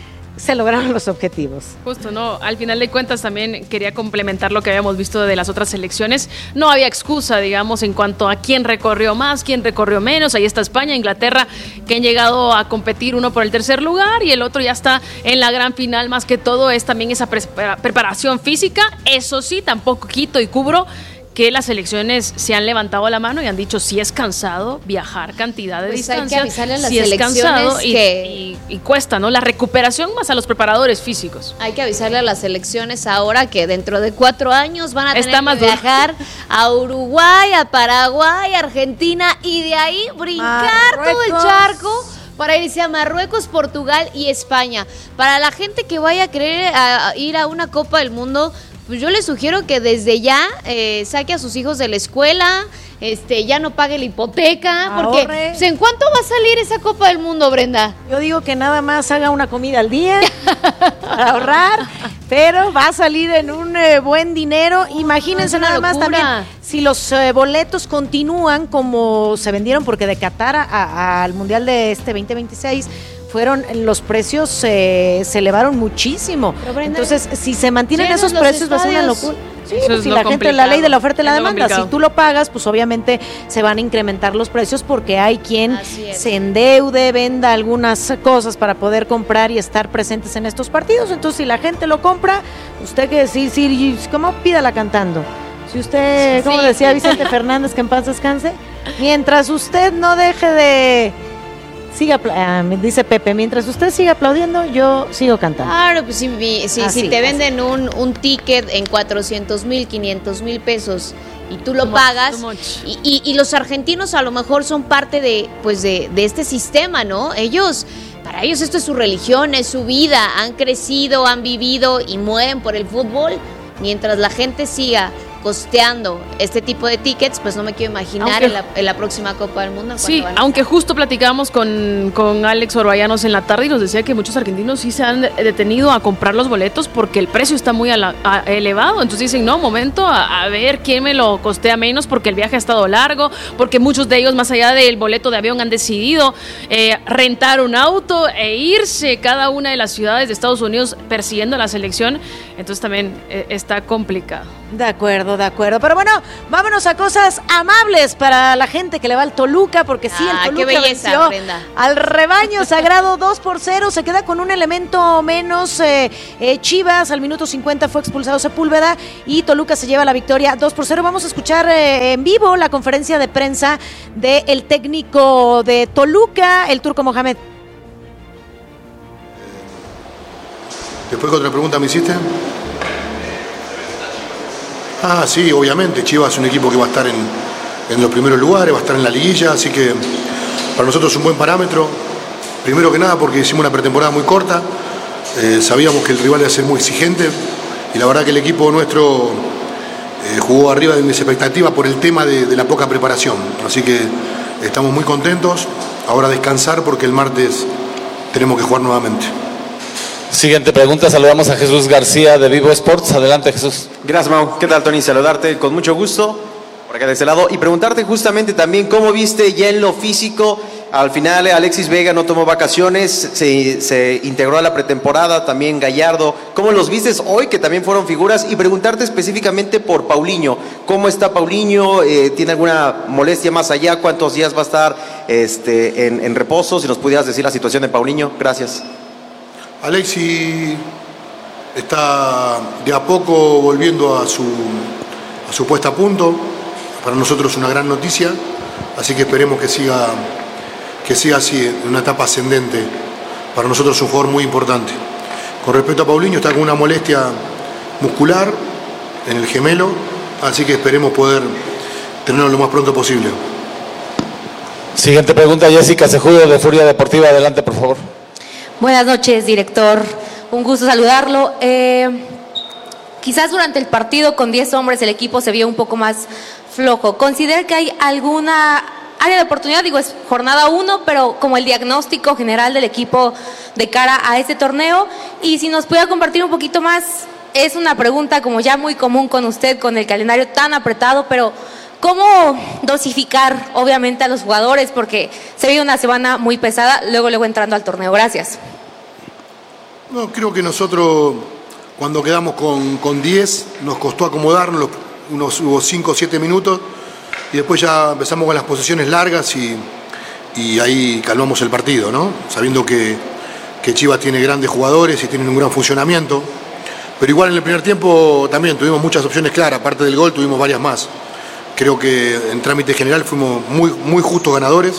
se lograron los objetivos. Justo, ¿no? Al final de cuentas también quería complementar lo que habíamos visto de las otras selecciones. No había excusa, digamos, en cuanto a quién recorrió más, quién recorrió menos. Ahí está España, Inglaterra, que han llegado a competir, uno por el tercer lugar y el otro ya está en la gran final. Más que todo es también esa preparación física. Eso sí, tampoco quito y cubro que las selecciones se han levantado la mano y han dicho si es cansado viajar cantidad de distancia, hay que avisarle a las si es cansado que y cuesta, ¿no? La recuperación más a los preparadores físicos. Hay que avisarle a las selecciones ahora que dentro de 4 años van a tener que viajar a Uruguay, a Paraguay, a Argentina y de ahí brincar todo el charco para irse a Marruecos, Portugal y España. Para la gente que vaya a querer ir a una Copa del Mundo, pues yo les sugiero que desde ya saque a sus hijos de la escuela, ya no pague la hipoteca, porque pues, ¿en cuánto va a salir esa Copa del Mundo, Brenda? Yo digo que nada más haga una comida al día para ahorrar, pero va a salir en un buen dinero. Imagínense nada más también, si los boletos continúan como se vendieron, porque de Qatar al Mundial de 2026 los precios se elevaron muchísimo. Entonces, si se mantienen esos precios, va a ser una locura. Sí, pues si la gente, la ley de la oferta y la demanda, si tú lo pagas, pues obviamente se van a incrementar los precios porque hay quien se endeude, venda algunas cosas para poder comprar y estar presentes en estos partidos. Entonces, si la gente lo compra, usted que sí, ¿cómo? Pídala cantando. Si usted, como decía Vicente Fernández, que en paz descanse, mientras usted no deje de... me dice Pepe, mientras usted siga aplaudiendo, yo sigo cantando. Claro, pues si te venden un ticket en 400,000, 500,000 pesos y tú lo pagas, y los argentinos a lo mejor son parte de este sistema, ¿no? Para ellos esto es su religión, es su vida, han crecido, han vivido y mueren por el fútbol, mientras la gente siga costeando este tipo de tickets, pues no me quiero imaginar en la próxima Copa del Mundo. Sí, aunque justo platicamos con Alex Orbañanos en la tarde y nos decía que muchos argentinos sí se han detenido a comprar los boletos porque el precio está muy elevado. Entonces dicen, no, momento, a ver quién me lo costea menos porque el viaje ha estado largo, porque muchos de ellos, más allá del boleto de avión, han decidido rentar un auto e irse cada una de las ciudades de Estados Unidos persiguiendo a la selección. Entonces también está complicado. De acuerdo. Pero bueno, vámonos a cosas amables para la gente que le va al Toluca, porque sí, el Toluca qué belleza, venció Brenda. al Rebaño Sagrado 2-0, se queda con un elemento menos. Chivas al minuto 50 fue expulsado Sepúlveda y Toluca se lleva la victoria 2-0. Vamos a escuchar en vivo la conferencia de prensa del técnico de Toluca, el Turco Mohamed. Después, ¿qué otra pregunta me hiciste? Sí, obviamente, Chivas es un equipo que va a estar en los primeros lugares, va a estar en la liguilla, así que para nosotros es un buen parámetro. Primero que nada porque hicimos una pretemporada muy corta, sabíamos que el rival iba a ser muy exigente y la verdad que el equipo nuestro jugó arriba de mis expectativas por el tema de la poca preparación. Así que estamos muy contentos, ahora descansar porque el martes tenemos que jugar nuevamente. Siguiente pregunta, saludamos a Jesús García de Vivo Sports. Adelante, Jesús. Gracias, Mau. ¿Qué tal, Tony? Saludarte con mucho gusto por acá de este lado y preguntarte justamente también cómo viste ya en lo físico. Al final Alexis Vega no tomó vacaciones, se integró a la pretemporada, también Gallardo. ¿Cómo los vistes hoy, que también fueron figuras? Y preguntarte específicamente por Paulinho. ¿Cómo está Paulinho? ¿Tiene alguna molestia más allá? ¿Cuántos días va a estar en reposo? Si nos pudieras decir la situación de Paulinho. Gracias. Alexis está de a poco volviendo a su puesta a punto. Para nosotros es una gran noticia, así que esperemos que siga así, en una etapa ascendente. Para nosotros es un jugador muy importante. Con respecto a Paulinho, está con una molestia muscular en el gemelo, así que esperemos poder tenerlo lo más pronto posible. Siguiente pregunta, Jessica Cejudo de Furia Deportiva. Adelante, por favor. Buenas noches, director. Un gusto saludarlo. Quizás durante el partido con 10 hombres el equipo se vio un poco más flojo. ¿Considera que hay alguna área de oportunidad? Digo, es jornada 1, pero como el diagnóstico general del equipo de cara a este torneo. Y si nos pudiera compartir un poquito más, es una pregunta como ya muy común con usted, con el calendario tan apretado, pero ¿cómo dosificar, obviamente, a los jugadores? Porque se ve una semana muy pesada, luego entrando al torneo. Gracias. No, creo que nosotros, cuando quedamos con 10, nos costó acomodarnos, hubo 5 o 7 minutos, y después ya empezamos con las posesiones largas y ahí calmamos el partido, ¿no? Sabiendo que Chivas tiene grandes jugadores y tienen un gran funcionamiento, pero igual en el primer tiempo también tuvimos muchas opciones claras, aparte del gol tuvimos varias más. Creo que en trámite general fuimos muy justos ganadores.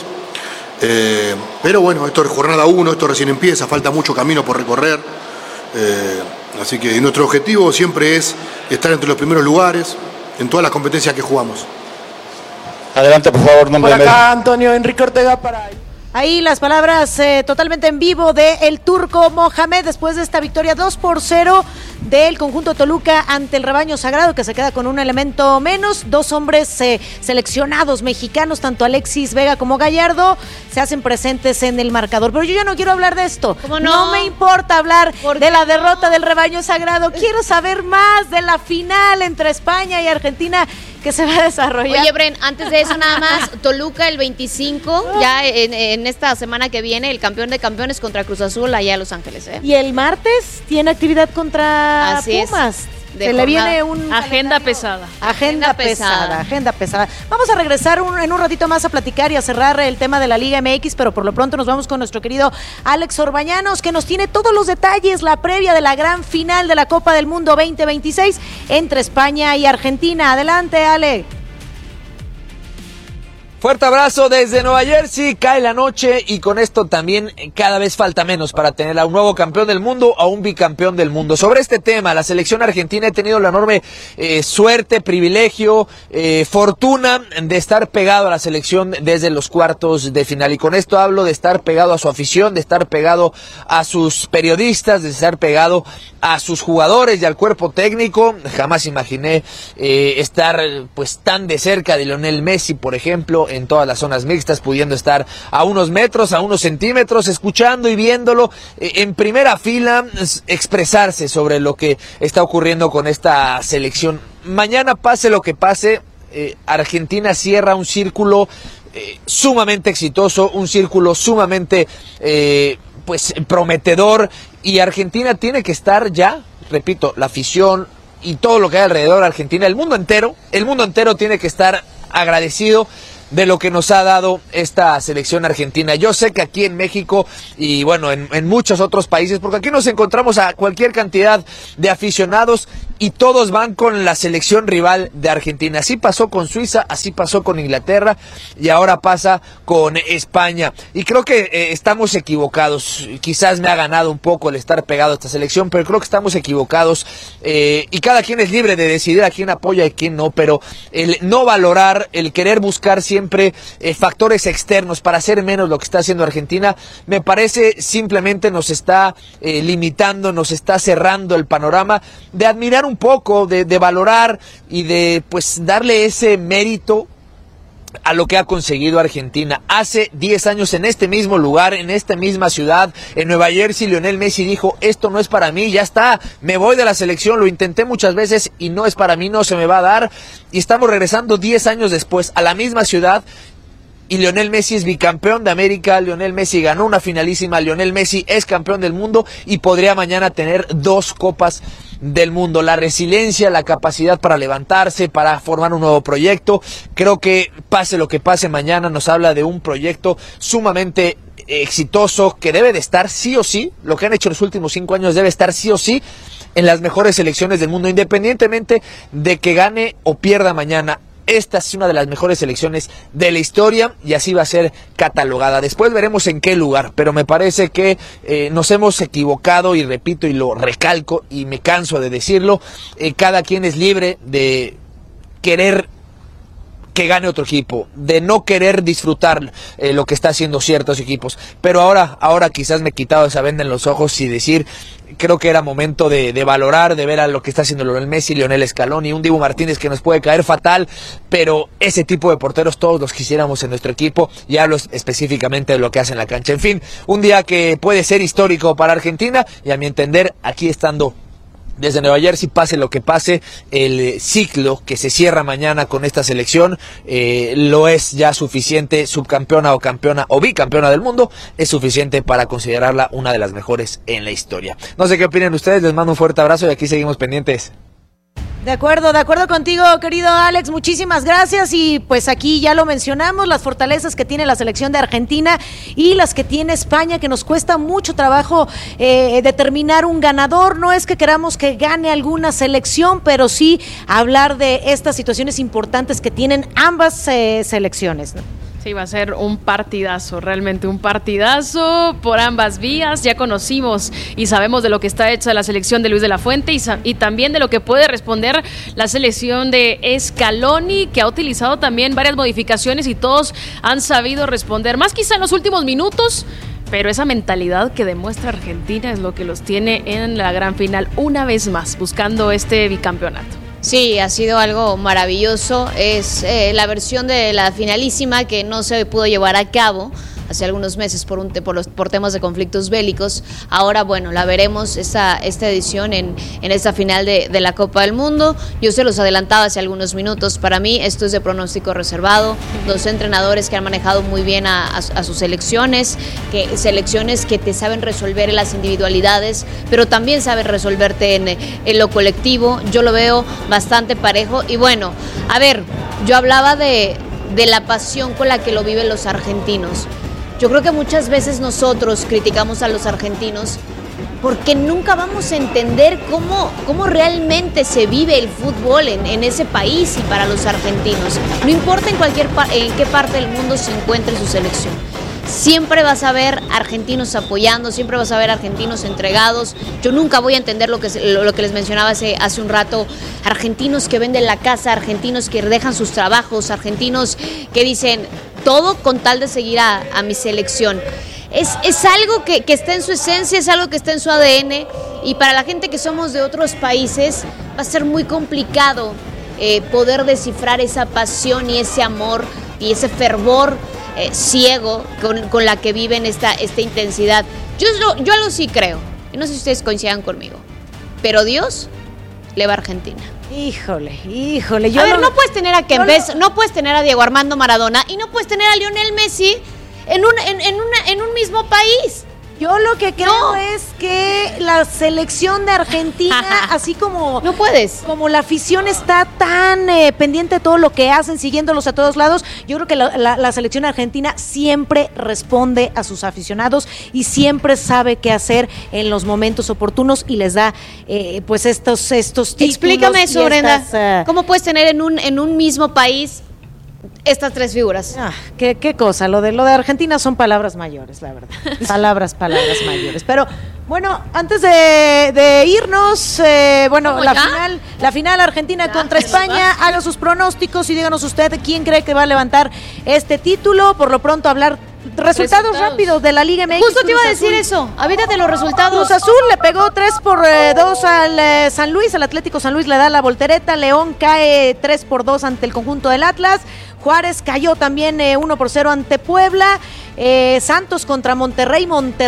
Pero bueno, esto es jornada 1, esto recién empieza, falta mucho camino por recorrer. Así que nuestro objetivo siempre es estar entre los primeros lugares en todas las competencias que jugamos. Adelante, por favor, nombre. Por acá, Antonio Enrique Ortega para... Ahí las palabras totalmente en vivo de el Turco Mohamed después de esta victoria 2-0 del conjunto Toluca ante el Rebaño Sagrado, que se queda con un elemento menos. 2 hombres seleccionados mexicanos, tanto Alexis Vega como Gallardo, se hacen presentes en el marcador. Pero yo ya no quiero hablar de esto. ¿Cómo no? No me importa hablar de la derrota del Rebaño Sagrado. Quiero saber más de la final entre España y Argentina que se va a desarrollar. Oye, Bren, antes de eso nada más, Toluca el 25, ya en esta semana que viene, el campeón de campeones contra Cruz Azul allá a Los Ángeles. Y el martes tiene actividad contra Pumas. Se le viene un agenda pesada. Agenda pesada. Vamos a regresar en un ratito más a platicar y a cerrar el tema de la Liga MX, pero por lo pronto nos vamos con nuestro querido Alex Orbañanos, que nos tiene todos los detalles, la previa de la gran final de la Copa del Mundo 2026 entre España y Argentina. Adelante, Ale. Fuerte abrazo desde Nueva Jersey, cae la noche y con esto también cada vez falta menos para tener a un nuevo campeón del mundo, a un bicampeón del mundo. Sobre este tema, la selección argentina ha tenido la enorme suerte, privilegio, fortuna de estar pegado a la selección desde los cuartos de final. Y con esto hablo de estar pegado a su afición, de estar pegado a sus periodistas, de estar pegado a sus jugadores y al cuerpo técnico. Jamás imaginé estar pues tan de cerca de Lionel Messi, por ejemplo, en todas las zonas mixtas, pudiendo estar a unos metros, a unos centímetros, escuchando y viéndolo en primera fila expresarse sobre lo que está ocurriendo con esta selección. Mañana, pase lo que pase, Argentina cierra un círculo sumamente exitoso, un círculo sumamente pues prometedor, y Argentina tiene que estar ya, repito, la afición y todo lo que hay alrededor de Argentina, el mundo entero tiene que estar agradecido de lo que nos ha dado esta selección argentina. Yo sé que aquí en México y bueno, en muchos otros países, porque aquí nos encontramos a cualquier cantidad de aficionados y todos van con la selección rival de Argentina. Así pasó con Suiza, así pasó con Inglaterra y ahora pasa con España. Y creo que estamos equivocados. Quizás me ha ganado un poco el estar pegado a esta selección, pero creo que estamos equivocados. Y cada quien es libre de decidir a quién apoya y a quién no, pero el no valorar, el querer buscar siempre factores externos para hacer menos lo que está haciendo Argentina, me parece simplemente nos está limitando, nos está cerrando el panorama de admirar un poco, de valorar y de pues darle ese mérito a lo que ha conseguido Argentina. Hace 10 años en este mismo lugar, en esta misma ciudad, en Nueva Jersey, Lionel Messi dijo, esto no es para mí, ya está, me voy de la selección, lo intenté muchas veces y no es para mí, no se me va a dar. Y estamos regresando 10 años después a la misma ciudad y Lionel Messi es bicampeón de América, Lionel Messi ganó una finalísima, Lionel Messi es campeón del mundo y podría mañana tener 2 copas del mundo. La resiliencia, la capacidad para levantarse, para formar un nuevo proyecto, creo que pase lo que pase mañana nos habla de un proyecto sumamente exitoso que debe de estar sí o sí, lo que han hecho los últimos 5 años debe estar sí o sí en las mejores selecciones del mundo, independientemente de que gane o pierda mañana. Esta es una de las mejores selecciones de la historia y así va a ser catalogada. Después veremos en qué lugar, pero me parece que nos hemos equivocado y repito y lo recalco y me canso de decirlo, cada quien es libre de querer que gane otro equipo, de no querer disfrutar lo que está haciendo ciertos equipos, pero ahora quizás me he quitado esa venda en los ojos y decir, creo que era momento de valorar, de ver a lo que está haciendo Lionel Messi, Lionel Scaloni, un Dibu Martínez que nos puede caer fatal, pero ese tipo de porteros todos los quisiéramos en nuestro equipo, y hablo específicamente de lo que hace en la cancha. En fin, un día que puede ser histórico para Argentina y a mi entender, aquí estando desde Nueva Jersey, pase lo que pase, el ciclo que se cierra mañana con esta selección lo es ya suficiente, subcampeona o campeona o bicampeona del mundo, es suficiente para considerarla una de las mejores en la historia. No sé qué opinan ustedes, les mando un fuerte abrazo y aquí seguimos pendientes. De acuerdo contigo, querido Alex, muchísimas gracias. Y pues aquí ya lo mencionamos, las fortalezas que tiene la selección de Argentina y las que tiene España, que nos cuesta mucho trabajo determinar un ganador. No es que queramos que gane alguna selección, pero sí hablar de estas situaciones importantes que tienen ambas selecciones, ¿no? Sí, va a ser un partidazo, realmente un partidazo por ambas vías. Ya conocimos y sabemos de lo que está hecha la selección de Luis de la Fuente y también de lo que puede responder la selección de Scaloni, que ha utilizado también varias modificaciones y todos han sabido responder, más quizá en los últimos minutos, pero esa mentalidad que demuestra Argentina es lo que los tiene en la gran final una vez más, buscando este bicampeonato. Sí, ha sido algo maravilloso. Es la versión de la finalísima que no se pudo llevar a cabo hace algunos meses por temas de conflictos bélicos. Ahora, bueno, la veremos esta edición en esta final de la Copa del Mundo. Yo se los adelantaba hace algunos minutos. Para mí esto es de pronóstico reservado. 2 entrenadores que han manejado muy bien a sus selecciones que te saben resolver en las individualidades, pero también saben resolverte en lo colectivo. Yo lo veo bastante parejo. Y bueno, a ver, yo hablaba de la pasión con la que lo viven los argentinos. Yo creo que muchas veces nosotros criticamos a los argentinos porque nunca vamos a entender cómo realmente se vive el fútbol en ese país y para los argentinos. No importa en qué parte del mundo se encuentre su selección. Siempre vas a ver argentinos apoyando, siempre vas a ver argentinos entregados. Yo nunca voy a entender lo que les mencionaba hace un rato. Argentinos que venden la casa, argentinos que dejan sus trabajos, argentinos que dicen todo con tal de seguir a mi selección. Es algo que está en su esencia, es algo que está en su ADN, y para la gente que somos de otros países va a ser muy complicado poder descifrar esa pasión y ese amor y ese fervor ciego con la que viven esta intensidad. Yo algo sí creo, y no sé si ustedes coincidan conmigo, pero Dios le va a Argentina. Híjole. No puedes tener a Kempes, no puedes tener a Diego Armando Maradona y no puedes tener a Lionel Messi en un mismo país. Yo lo que creo es que la selección de Argentina, así como no puedes, como la afición está tan pendiente de todo lo que hacen, siguiéndolos a todos lados, yo creo que la selección argentina siempre responde a sus aficionados y siempre sabe qué hacer en los momentos oportunos y les da pues estos títulos. Explícame eso, Brenda. ¿Cómo puedes tener en un mismo país estas tres figuras? Qué cosa, lo de Argentina son palabras mayores, la verdad. Palabras mayores. Pero bueno, antes de irnos, la final Argentina contra España, haga sus pronósticos y díganos usted quién cree que va a levantar este título. Por lo pronto hablar resultados rápidos de la Liga MX. Justo te iba a decir eso, avítate los resultados. Cruz Azul le pegó 3-2 al San Luis, al Atlético San Luis le da la voltereta. León cae 3-2 ante el conjunto del Atlas. Juárez cayó también 1-0 ante Puebla. Santos contra Monterrey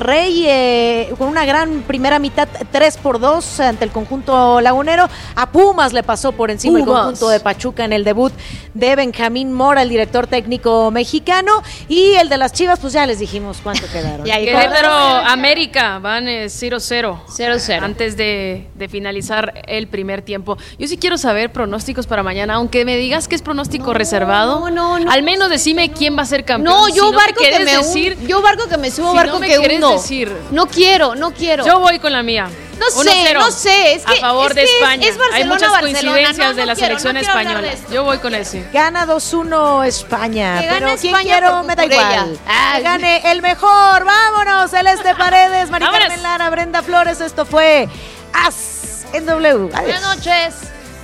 con una gran primera mitad 3-2 ante el conjunto lagunero. A Pumas le pasó por encima el conjunto de Pachuca en el debut de Benjamín Mora, el director técnico mexicano. Y el de las Chivas, pues ya les dijimos cuánto quedaron. Querétaro América van 0-0 antes de finalizar el primer tiempo. Yo sí quiero saber pronósticos para mañana, aunque me digas que es pronóstico reservado. No. Al menos decime quién va a ser campeón. No, yo barco que me subo, barco que uno. No quiero. Yo voy con la mía. No sé. Es que, a favor de España. Es Barcelona, hay muchas coincidencias no de la selección española. Yo voy con ese. Gana 2-1 España. Que gane España, quiero, me da igual. Que gane el mejor. Vámonos, Celeste Paredes, Mari Carmen Lara, Brenda Flores. Esto fue As en W. Adiós. Buenas noches.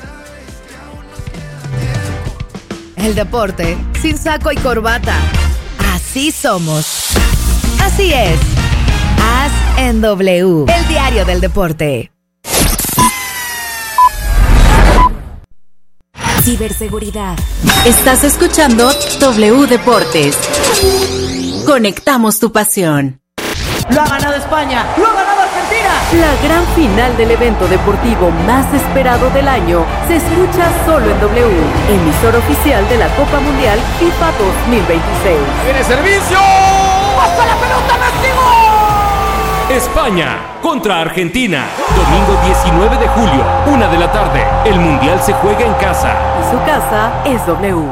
El deporte sin saco y corbata. Así somos. Así es. As en W, el diario del deporte. Ciberseguridad. Estás escuchando W Deportes. Conectamos tu pasión. Lo ha ganado España. Lo ha ganado Argentina. La gran final del evento deportivo más esperado del año se escucha solo en W, emisor oficial de la Copa Mundial FIFA 2026. ¡Viene servicio! ¡Pasa la pelota, Messi! España contra Argentina. Domingo 19 de julio, 1 de la tarde. El Mundial se juega en casa. Y su casa es W.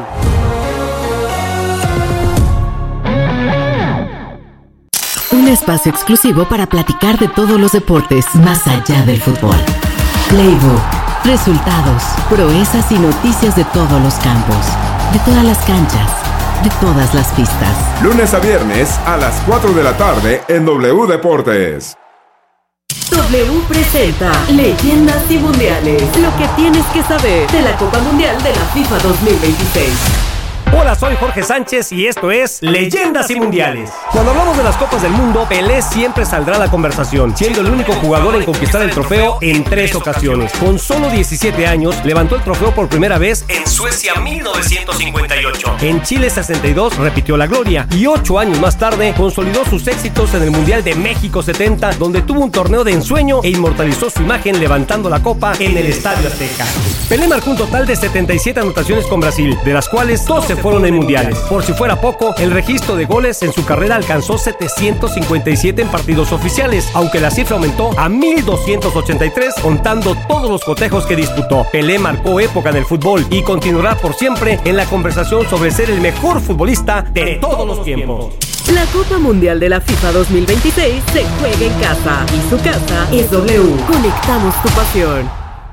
Un espacio exclusivo para platicar de todos los deportes más allá del fútbol. Playbook, resultados, proezas y noticias de todos los campos, de todas las canchas, de todas las pistas. Lunes a viernes a las 4 de la tarde en W Deportes. W presenta Leyendas y Mundiales. Lo que tienes que saber de la Copa Mundial de la FIFA 2026. Hola, soy Jorge Sánchez y esto es Leyendas y Mundiales. Cuando hablamos de las Copas del Mundo, Pelé siempre saldrá a la conversación, siendo el único jugador en conquistar el trofeo en 3 ocasiones. Con solo 17 años, levantó el trofeo por primera vez en Suecia 1958. En Chile 62 repitió la gloria y 8 años más tarde consolidó sus éxitos en el Mundial de México 70, donde tuvo un torneo de ensueño e inmortalizó su imagen levantando la copa en el Estadio Azteca. Pelé marcó un total de 77 anotaciones con Brasil, de las cuales 12 fueron en mundiales. Por si fuera poco, el registro de goles en su carrera alcanzó 757 en partidos oficiales, aunque la cifra aumentó a 1,283 contando todos los cotejos que disputó. Pelé marcó época en el fútbol y continuará por siempre en la conversación sobre ser el mejor futbolista de todos los tiempos. La Copa Mundial de la FIFA 2026 se juega en casa y su casa es W. Conectamos tu pasión.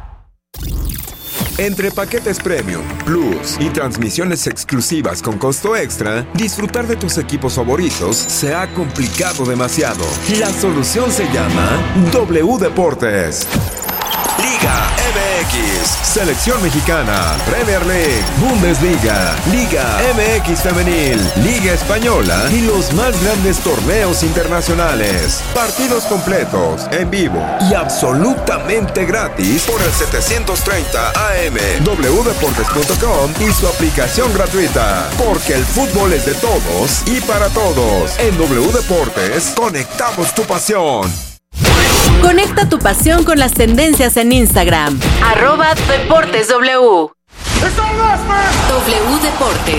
Entre paquetes Premium, Plus y transmisiones exclusivas con costo extra, disfrutar de tus equipos favoritos se ha complicado demasiado. La solución se llama W Deportes. Liga MX, Selección Mexicana, Premier League, Bundesliga, Liga MX Femenil, Liga Española y los más grandes torneos internacionales. Partidos completos, en vivo y absolutamente gratis por el 730 AM, wdeportes.com y su aplicación gratuita. Porque el fútbol es de todos y para todos. En W Deportes, conectamos tu pasión. Conecta tu pasión con las tendencias en Instagram. @DeportesW. W Deportes.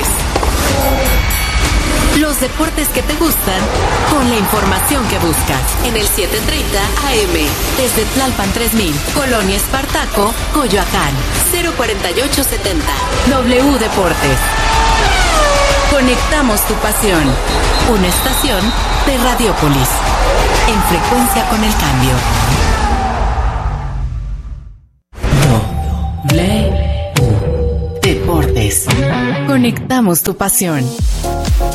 Los deportes que te gustan con la información que buscas. En el 730 AM. Desde Tlalpan 3000. Colonia Espartaco, Coyoacán. 04870. W Deportes. Conectamos tu pasión. Una estación de Radiopolis. En frecuencia con el cambio. W Deportes. Conectamos tu pasión.